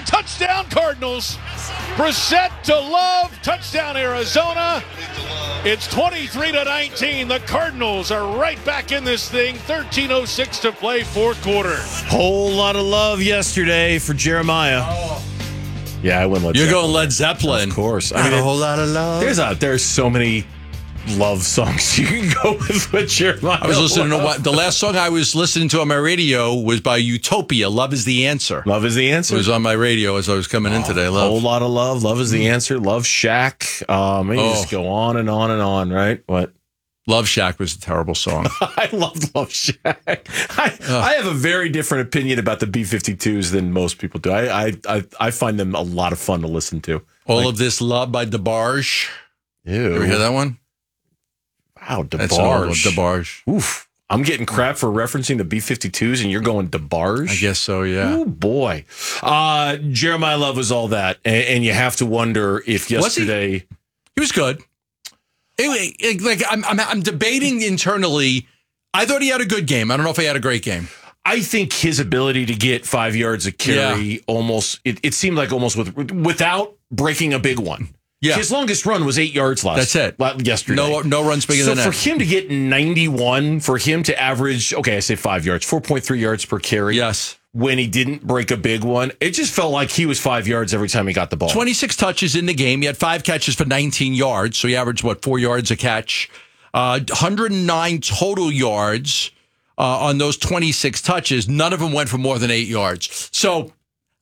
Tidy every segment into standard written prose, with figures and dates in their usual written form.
Arizona, touchdown Cardinals. Brissett to Love, touchdown Arizona. It's 23-19. The Cardinals are right back in this thing. 13:06 to play, fourth quarter. Whole lot of love yesterday for Jeremiah. Yeah, I went Led You're Zeppelin. going Led Zeppelin. Of course. I mean, a whole lot of love. There's so many love songs you can go with Jeremiah. I was listening to the last song I was listening to on my radio was by Utopia. Love is the answer. Love is the answer. It was on my radio as I was coming in today. Love. Whole lot of love. Love is the answer. Love Shack. You just go on and on and on, right? What? Love Shack was a terrible song. I love Love Shack. I have a very different opinion about the B-52s than most people do. I find them a lot of fun to listen to. All of This Love by DeBarge. Ew. You ever hear that one? Wow, That's an old one, DeBarge. DeBarge. Oof. I'm getting crap for referencing the B-52s, and you're going DeBarge? I guess so, yeah. Oh, boy. Jeremiah Love was all that, and you have to wonder if yesterday... He was good. Anyway, like I'm debating internally. I thought he had a good game. I don't know if he had a great game. I think his ability to get 5 yards a carry it seemed like almost without breaking a big one. Yeah. His longest run was 8 yards yesterday. No runs bigger than that. So for him to get 91, for him to average, I say 5 yards, 4.3 yards per carry. Yes. When he didn't break a big one, it just felt like he was 5 yards every time he got the ball. 26 touches in the game. He had 5 catches for 19 yards. So he averaged, 4 yards a catch. 109 total yards on those 26 touches. None of them went for more than 8 yards. So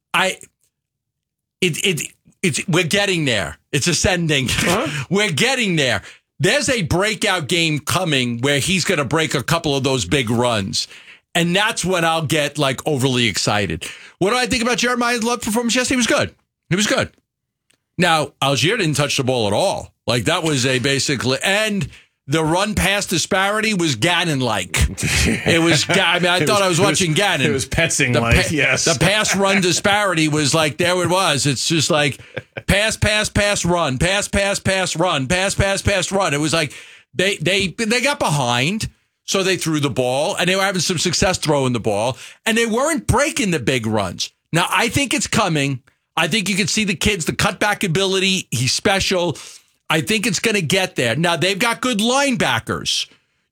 we're getting there. It's ascending. Huh? We're getting there. There's a breakout game coming where he's going to break a couple of those big runs. And that's when I'll get overly excited. What do I think about Jeremiah's Love performance yesterday? He was good. He was good. Now, Algier didn't touch the ball at all. That was and the run pass disparity was Gannon-like. It was, I thought I was watching Gannon. It was Petzing-like, yes. The pass run disparity was there it was. It's just pass, run, pass, run, pass, run. It was they got behind. So they threw the ball, and they were having some success throwing the ball, and they weren't breaking the big runs. Now, I think it's coming. I think you can see the kids, the cutback ability. He's special. I think it's going to get there. Now, they've got good linebackers,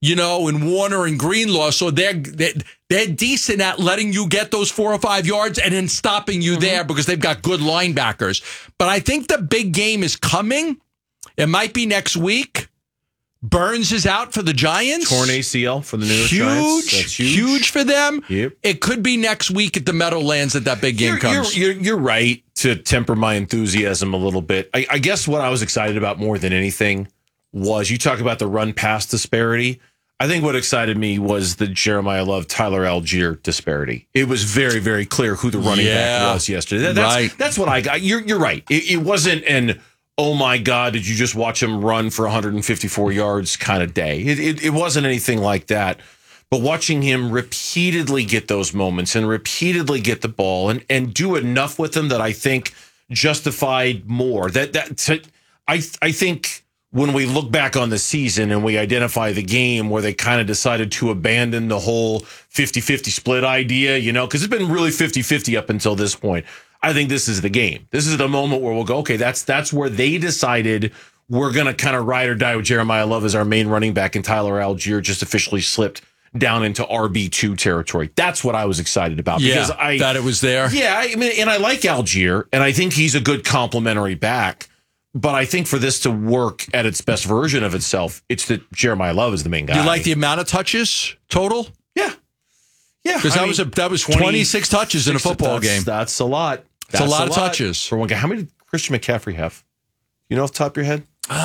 in Warner and Greenlaw, so they're decent at letting you get those 4 or 5 yards and then stopping you there because they've got good linebackers. But I think the big game is coming. It might be next week. Burns is out for the Giants. Torn ACL for the New York Giants. That's huge for them. Yep. It could be next week at the Meadowlands that big game comes. You're right to temper my enthusiasm a little bit. I guess what I was excited about more than anything was you talk about the run-pass disparity. I think what excited me was the Jeremiah Love, Tyler Algier disparity. It was very, very clear who the running back was yesterday. That's what I got. You're right. It wasn't an... oh my God, did you just watch him run for 154 yards kind of day? It wasn't anything like that. But watching him repeatedly get those moments and repeatedly get the ball and do enough with them that I think justified more. I think when we look back on the season and we identify the game where they kind of decided to abandon the whole 50-50 split idea, because it's been really 50-50 up until this point. I think this is the game. This is the moment where we'll go, okay, that's where they decided we're going to kind of ride or die with Jeremiah Love as our main running back, and Tyler Algier just officially slipped down into RB2 territory. That's what I was excited about. Because I thought it was there. Yeah, and I like Algier, and I think he's a good complementary back. But I think for this to work at its best version of itself, it's that Jeremiah Love is the main guy. You like the amount of touches total? Yeah. Yeah. Because that was 26 touches in a football game. That's a lot. It's a lot of touches. For one guy. How many did Christian McCaffrey have? You know off the top of your head?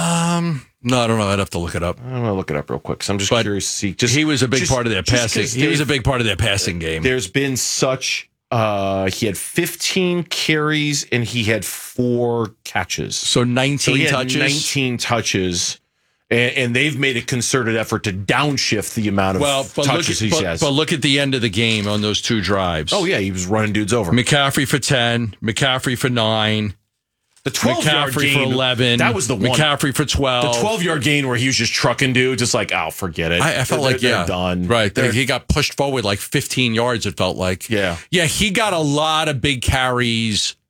No, I don't know. I'd have to look it up. I'm going to look it up real quick because I'm just curious to see. He was a big part of their passing. He was a big part of their passing game. There's been such... he had 15 carries and he had 4 catches. So 19 touches? 19 touches. And they've made a concerted effort to downshift the amount of touches he has. But look at the end of the game on those 2 drives. Oh, yeah, he was running dudes over. McCaffrey for 10, McCaffrey for 9. The 12-yard McCaffrey gain, for 11. That was the one. McCaffrey for 12. The 12-yard gain where he was just trucking dudes, just forget it. I felt they're done. Right. He got pushed forward 15 yards, it felt like. Yeah. Yeah, he got a lot of big carries